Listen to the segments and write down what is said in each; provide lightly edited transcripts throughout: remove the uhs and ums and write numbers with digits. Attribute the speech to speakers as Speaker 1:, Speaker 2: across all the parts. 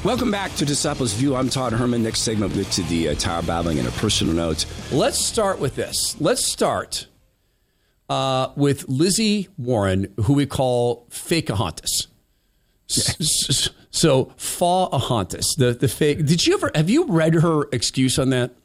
Speaker 1: Welcome back to Disciples View. I'm Todd Herman. Next segment, we'll get to the Tower Battling and a personal note.
Speaker 2: Let's start with this. Let's start with Lizzie Warren, who we call Fakeahontas. Yes. So, Faahontas, the fake. Have you read her excuse on that?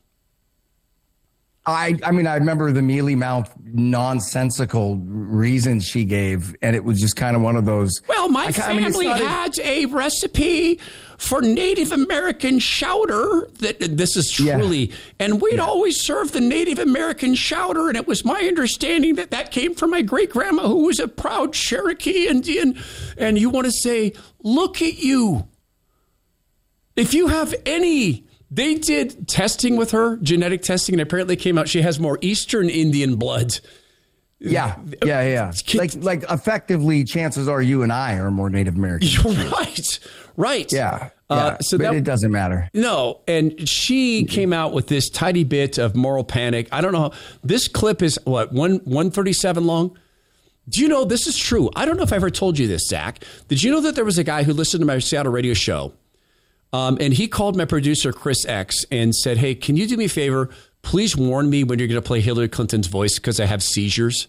Speaker 3: I mean, I remember the mealy-mouthed, nonsensical reasons she gave, and it was just kind of one of those.
Speaker 2: Well, my family had a recipe for Native American chowder. This is truly, and we'd always serve the Native American chowder, and it was my understanding that came from my great-grandma, who was a proud Cherokee Indian. And you want to say, look at you. If you have any... They did testing with her, genetic testing, and apparently came out she has more Eastern Indian blood.
Speaker 3: Yeah. Like effectively, chances are you and I are more Native American.
Speaker 2: Right.
Speaker 3: Yeah. But it doesn't matter.
Speaker 2: No, and she came out with this tiny bit of moral panic. I don't know. This clip is, 137 long? Do you know this is true? I don't know if I ever told you this, Zach. Did you know that there was a guy who listened to my Seattle radio show? And he called my producer, Chris X, and said, hey, can you do me a favor? Please warn me when you're going to play Hillary Clinton's voice because I have seizures.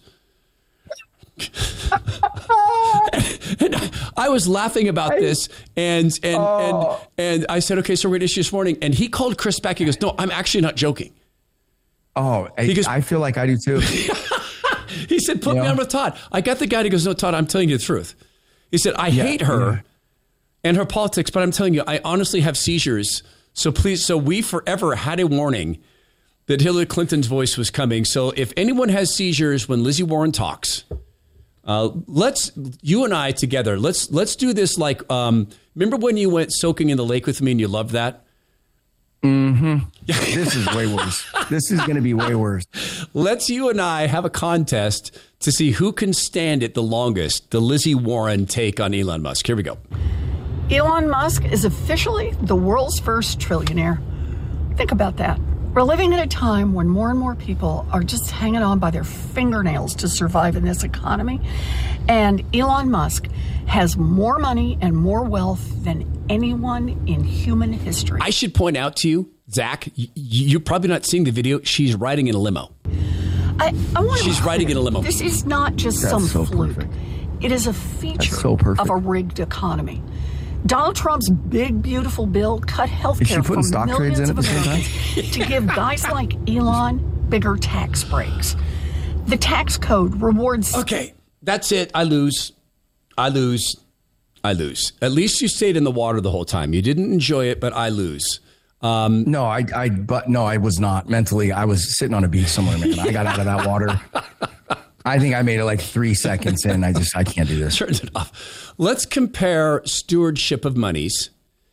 Speaker 2: And I was laughing about this, and I said, okay, so we're going to issue this warning. And he called Chris back. He goes, no, I'm actually not joking.
Speaker 3: Oh, I feel like I do too.
Speaker 2: He said, put me on with Todd. I got the guy that goes, no, Todd, I'm telling you the truth. He said, I hate her. And her politics, but I'm telling you, I honestly have seizures. So please, so we forever had a warning that Hillary Clinton's voice was coming. So if anyone has seizures when Lizzie Warren talks, you and I together, let's do this like, remember when you went soaking in the lake with me and you loved that?
Speaker 3: Mm-hmm. This is way worse. This is going to be way worse.
Speaker 2: Let's you and I have a contest to see who can stand it the longest, the Lizzie Warren take on Elon Musk. Here we go.
Speaker 4: Elon Musk is officially the world's first trillionaire. Think about that. We're living at a time when more and more people are just hanging on by their fingernails to survive in this economy. And Elon Musk has more money and more wealth than anyone in human history.
Speaker 2: I should point out to you, Zach, you're probably not seeing the video. She's riding in a limo. She's riding in a limo.
Speaker 4: This is not just some fluke. Perfect. It is a feature of a rigged economy. Donald Trump's big, beautiful bill cut health care for millions of Americans to give guys like Elon bigger tax breaks. The tax code rewards...
Speaker 2: Okay, that's it. I lose. At least you stayed in the water the whole time. You didn't enjoy it, but I lose.
Speaker 3: No, I was not. Mentally, I was sitting on a beach somewhere, man. I got out of that water. I think I made it like 3 seconds in. I can't do this.
Speaker 2: Turned it off. Let's compare stewardship of monies,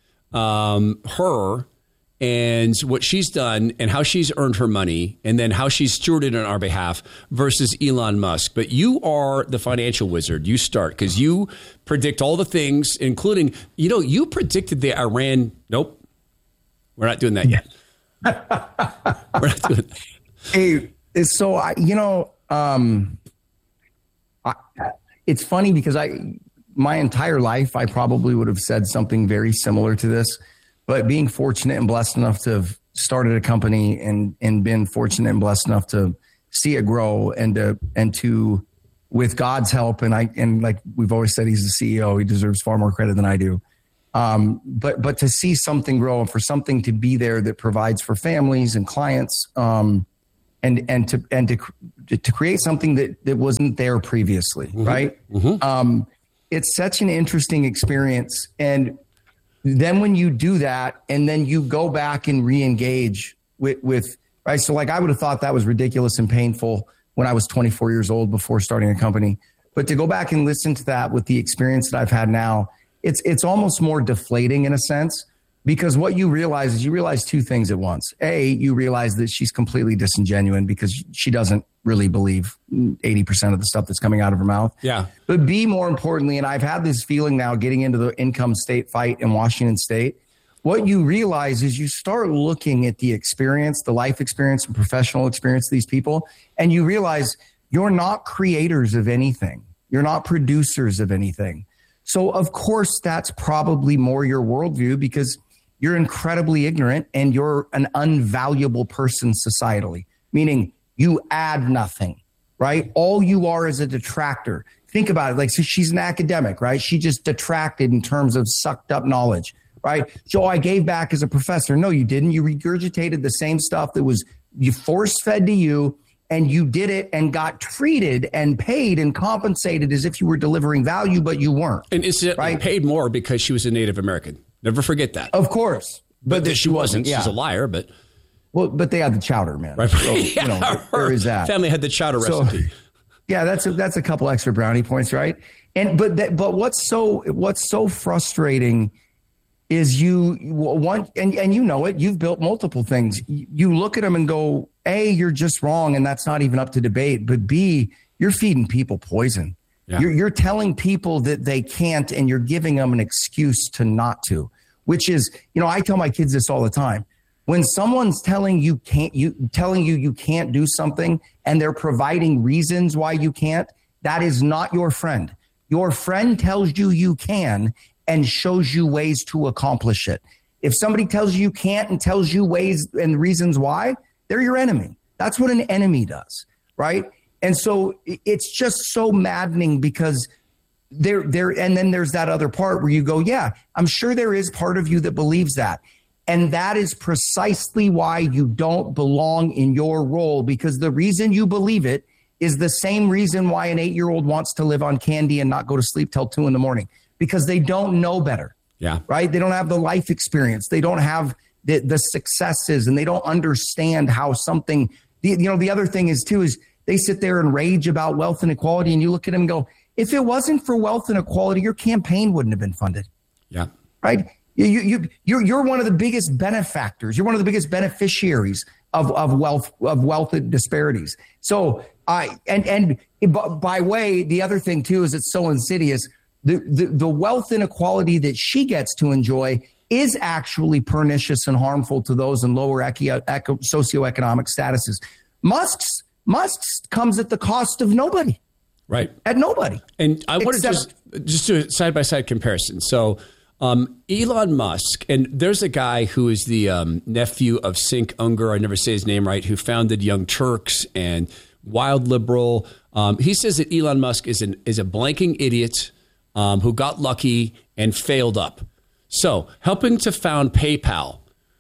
Speaker 2: her and what she's done and how she's earned her money and then how she's stewarded on our behalf versus Elon Musk. But you are the financial wizard. You start because you predict all the things, including, you predicted the Iran. Nope. We're not doing that yet. We're not doing that.
Speaker 3: Hey, so, it's funny because my entire life, I probably would have said something very similar to this, but being fortunate and blessed enough to have started a company and been fortunate and blessed enough to see it grow and to, with God's help. And like we've always said, he's the CEO. He deserves far more credit than I do. But to see something grow and for something to be there that provides for families and clients, and to create something that wasn't there previously, mm-hmm. right? Mm-hmm. It's such an interesting experience. And then when you do that and then you go back and re-engage with right? So like I would have thought that was ridiculous and painful when I was 24 years old before starting a company. But to go back and listen to that with the experience that I've had now, it's almost more deflating in a sense. Because what you realize is you realize two things at once. A, you realize that she's completely disingenuous because she doesn't really believe 80% of the stuff that's coming out of her mouth.
Speaker 2: Yeah.
Speaker 3: But B, more importantly, and I've had this feeling now getting into the income state fight in Washington State, what you realize is you start looking at the experience, the life experience and professional experience of these people, and you realize you're not creators of anything. You're not producers of anything. So, of course, that's probably more your worldview because you're incredibly ignorant and you're an unvaluable person societally, meaning you add nothing, right? All you are is a detractor. Think about it. Like, so she's an academic, right? She just detracted in terms of sucked up knowledge, right? So I gave back as a professor. No, you didn't. You regurgitated the same stuff that was you force fed to you, and you did it and got treated and paid and compensated as if you were delivering value, but you weren't.
Speaker 2: And incidentally, paid more because she was a Native American. Never forget that.
Speaker 3: Of course.
Speaker 2: But she wasn't. Yeah. She's a liar, but.
Speaker 3: Well, but they had the chowder, man.
Speaker 2: Right.
Speaker 3: So, you know, there is that.
Speaker 2: Family had the chowder recipe.
Speaker 3: Yeah, that's a couple extra brownie points, right? And but what's so frustrating is you want, and you know it. You've built multiple things. You look at them and go, A, you're just wrong, and that's not even up to debate. But B, you're feeding people poison. Yeah. You're telling people that they can't, and you're giving them an excuse to not to, which is, you know, I tell my kids this all the time. When someone's telling you you can't do something and they're providing reasons why you can't, that is not your friend. Your friend tells you you can and shows you ways to accomplish it. If somebody tells you can't and tells you ways and reasons why, they're your enemy. That's what an enemy does, right? And so it's just so maddening because there, and then there's that other part where you go, yeah, I'm sure there is part of you that believes that. And that is precisely why you don't belong in your role, because the reason you believe it is the same reason why an 8-year-old wants to live on candy and not go to sleep till 2 a.m, because they don't know better.
Speaker 2: Yeah.
Speaker 3: Right. They don't have the life experience. They don't have the successes, and they don't understand how something, the other thing is too, is they sit there and rage about wealth inequality, and you look at them and go, if it wasn't for wealth inequality, your campaign wouldn't have been funded.
Speaker 2: Yeah.
Speaker 3: Right. You're one of the biggest benefactors. You're one of the biggest beneficiaries of wealth disparities. So and by way, the other thing too is it's so insidious. The wealth inequality that she gets to enjoy is actually pernicious and harmful to those in lower socioeconomic statuses. Musk's comes at the cost of nobody.
Speaker 2: Right.
Speaker 3: At nobody.
Speaker 2: And I want to just do a side-by-side comparison. So Elon Musk, and there's a guy who is the nephew of Cenk Uygur, I never say his name right, who founded Young Turks and Wild Liberal. He says that Elon Musk is a blanking idiot who got lucky and failed up. So helping to found PayPal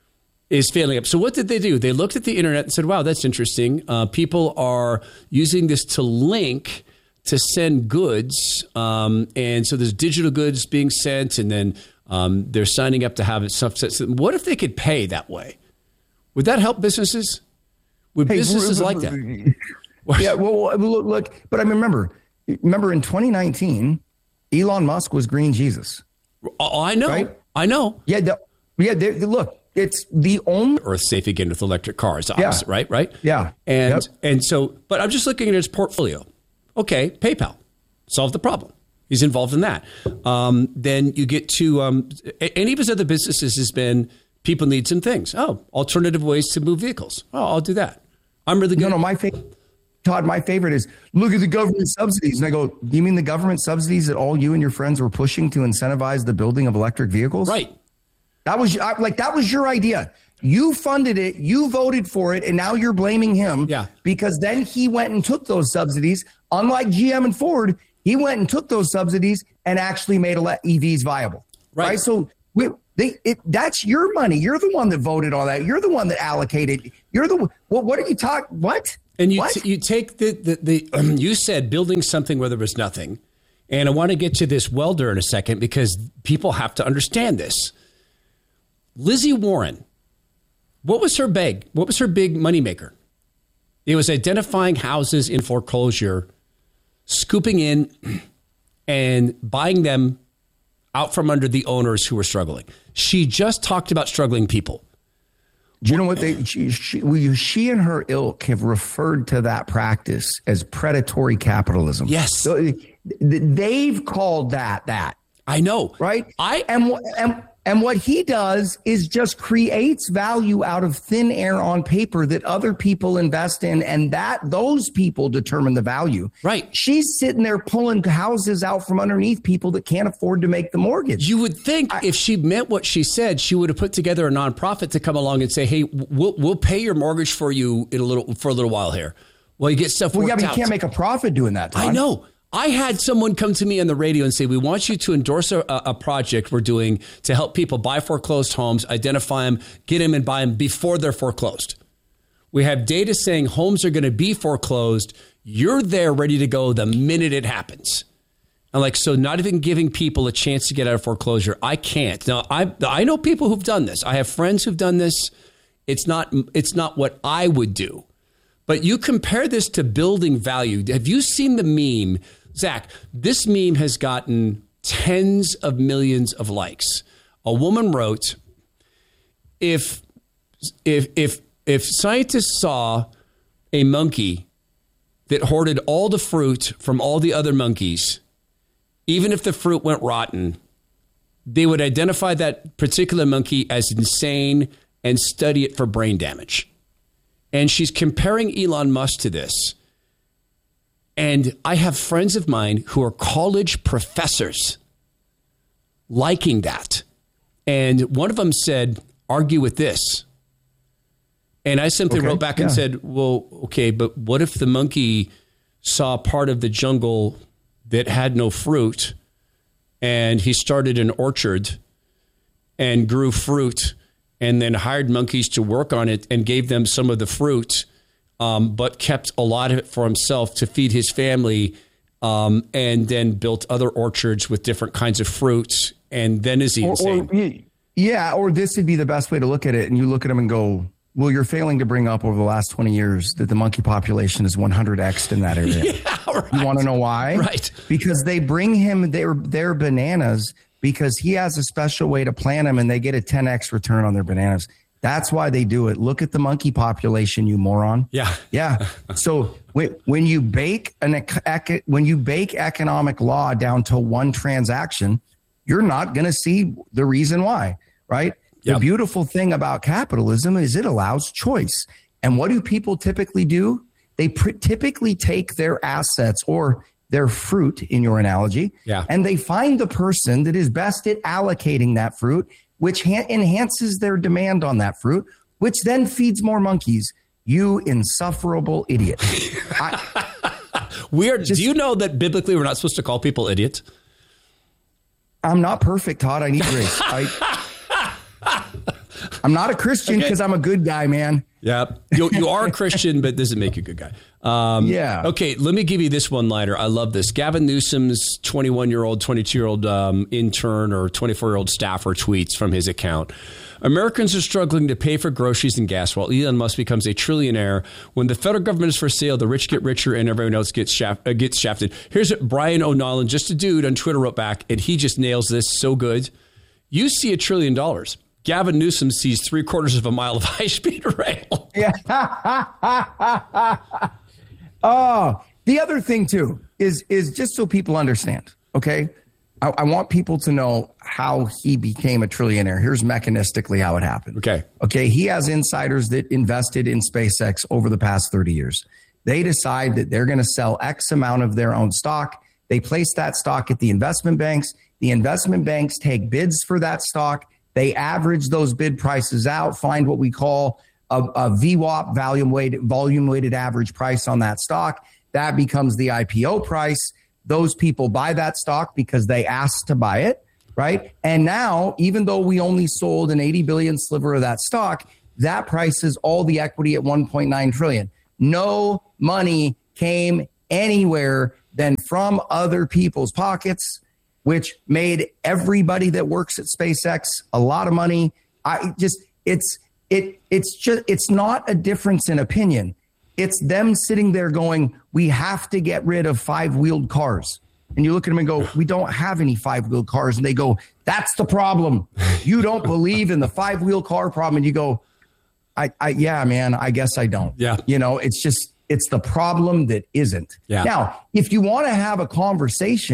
Speaker 2: is failing up. So what did they do? They looked at the internet and said, wow, that's interesting. People are using this to link to send goods. And so there's digital goods being sent, and then they're signing up to have it stuff sent. What if they could pay that way? Would that help businesses? Would businesses like that?
Speaker 3: Yeah, well, look, but I remember in 2019, Elon Musk was Green Jesus.
Speaker 2: Oh, I know.
Speaker 3: Right?
Speaker 2: I know.
Speaker 3: Yeah. Look, it's the only
Speaker 2: Earth safe again with electric cars. Opposite,
Speaker 3: yeah.
Speaker 2: Right.
Speaker 3: Yeah.
Speaker 2: And so, but I'm just looking at his portfolio. Okay, PayPal solved the problem. He's involved in that. Then you get to any of his other businesses has been people need some things. Oh, alternative ways to move vehicles. Oh, I'll do that. I'm really good.
Speaker 3: No, my favorite is look at the government subsidies. And I go, do you mean the government subsidies that all you and your friends were pushing to incentivize the building of electric vehicles?
Speaker 2: Right.
Speaker 3: That was your idea. You funded it, you voted for it, and now you're blaming him.
Speaker 2: Yeah. Because
Speaker 3: then he went and took those subsidies. Unlike GM and Ford, he went and took those subsidies and actually made EVs viable. Right. So that's your money. You're the one that voted on that. You're the one that allocated. You're the what are you talking? What?
Speaker 2: And you take the you said building something where there was nothing, and I want to get to this welder in a second because people have to understand this. Lizzie Warren. What was her big moneymaker? It was identifying houses in foreclosure, scooping in and buying them out from under the owners who were struggling. She just talked about struggling people.
Speaker 3: Do you know what she and her ilk have referred to that practice as predatory capitalism?
Speaker 2: Yes.
Speaker 3: So they've called that.
Speaker 2: I know.
Speaker 3: Right. And what he does is just creates value out of thin air on paper that other people invest in, and that those people determine the value.
Speaker 2: Right.
Speaker 3: She's sitting there pulling houses out from underneath people that can't afford to make the mortgage.
Speaker 2: You would think if she meant what she said, she would have put together a nonprofit to come along and say, "Hey, we'll pay your mortgage for you for a little while here." Well, you get stuff worked out.
Speaker 3: You can't make a profit doing that, Todd.
Speaker 2: I know. I had someone come to me on the radio and say, we want you to endorse a project we're doing to help people buy foreclosed homes, identify them, get them and buy them before they're foreclosed. We have data saying homes are going to be foreclosed. You're there ready to go the minute it happens. And so not even giving people a chance to get out of foreclosure. I can't. Now, I know people who've done this. I have friends who've done this. It's not what I would do. But you compare this to building value. Have you seen the meme? Zach, this meme has gotten tens of millions of likes. A woman wrote, if scientists saw a monkey that hoarded all the fruit from all the other monkeys, even if the fruit went rotten, they would identify that particular monkey as insane and study it for brain damage. And she's comparing Elon Musk to this. And I have friends of mine who are college professors liking that. And one of them said, argue with this. And I simply wrote back and said, well, okay, but what if the monkey saw part of the jungle that had no fruit and he started an orchard and grew fruit and then hired monkeys to work on it and gave them some of the fruit, but kept a lot of it for himself to feed his family, and then built other orchards with different kinds of fruits. And then is he insane?
Speaker 3: Or this would be the best way to look at it. And you look at him and go, well, you're failing to bring up over the last 20 years that the monkey population is 100x'd in that area.
Speaker 2: Yeah, right.
Speaker 3: You want to know why?
Speaker 2: Right.
Speaker 3: Because they bring him their bananas because he has a special way to plant them and they get a 10x return on their bananas. That's why they do it. Look at the monkey population, you moron.
Speaker 2: Yeah.
Speaker 3: Yeah. So when you bake economic law down to one transaction, you're not going to see the reason why, right? Yep. The beautiful thing about capitalism is it allows choice. And what do people typically do? They typically take their assets or their fruit, in your analogy, and they find the person that is best at allocating that fruit, which enhances their demand on that fruit, which then feeds more monkeys. You insufferable idiot.
Speaker 2: Do you know that biblically we're not supposed to call people idiots?
Speaker 3: I'm not perfect, Todd. I need grace. I'm not a Christian because I'm a good guy, man.
Speaker 2: Yeah, you are a Christian, but doesn't make you a good guy. Okay, let me give you this one-liner. I love this. Gavin Newsom's 21-year-old, 22-year-old intern or 24-year-old staffer tweets from his account. Americans are struggling to pay for groceries and gas while Elon Musk becomes a trillionaire. When the federal government is for sale, the rich get richer and everyone else gets shafted. Here's what Brian O'Nolan, just a dude on Twitter, wrote back, and he just nails this so good. You see $1 trillion. Gavin Newsom sees 3/4 of a mile of high-speed rail.
Speaker 3: Yeah. The other thing, too, is just so people understand, okay? I want people to know how he became a trillionaire. Here's mechanistically how it happened. Okay. He has insiders that invested in SpaceX over the past 30 years. They decide that they're going to sell X amount of their own stock. They place that stock at the investment banks. The investment banks take bids for that stock. They average those bid prices out, find what we call a VWAP, volume weighted average price on that stock. That becomes the IPO price. Those people buy that stock because they asked to buy it, right? And now, even though we only sold an 80 billion sliver of that stock, that price is all the equity at 1.9 trillion. No money came anywhere than from other people's pockets, which made everybody that works at SpaceX a lot of money. It's not a difference in opinion. It's them sitting there going, we have to get rid of 5-wheeled cars. And you look at them and go, we don't have any 5-wheeled cars. And they go, that's the problem. You don't believe in the 5-wheel car problem. And you go, yeah, man, I guess I don't.
Speaker 2: Yeah.
Speaker 3: It's the problem that isn't.
Speaker 2: Yeah.
Speaker 3: Now, if you want to have a conversation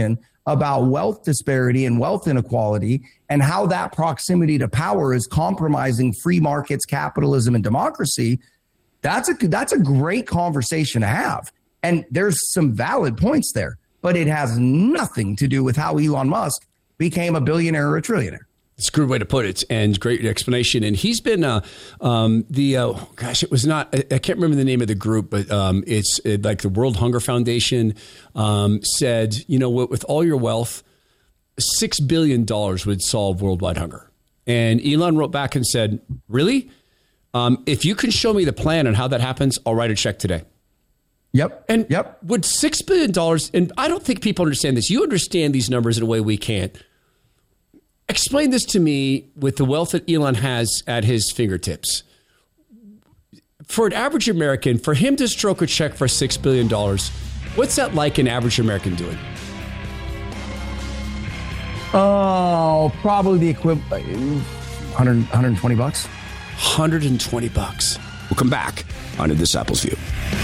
Speaker 3: about wealth disparity and wealth inequality and how that proximity to power is compromising free markets, capitalism, and democracy, that's a great conversation to have. And there's some valid points there, but it has nothing to do with how Elon Musk became a billionaire or a trillionaire.
Speaker 2: It's a good way to put it, and great explanation. And he's been it was not, I can't remember the name of the group, but it's like the World Hunger Foundation said, you know what, with all your wealth, $6 billion would solve worldwide hunger. And Elon wrote back and said, really? If you can show me the plan on how that happens, I'll write a check today.
Speaker 3: Yep.
Speaker 2: And would $6 billion, and I don't think people understand this. You understand these numbers in a way we can't. Explain this to me with the wealth that Elon has at his fingertips. For an average American, for him to stroke a check for $6 billion, what's that like an average American doing?
Speaker 3: Oh, probably the equivalent, 120 bucks.
Speaker 2: $120.
Speaker 1: We'll come back on This Apple's View.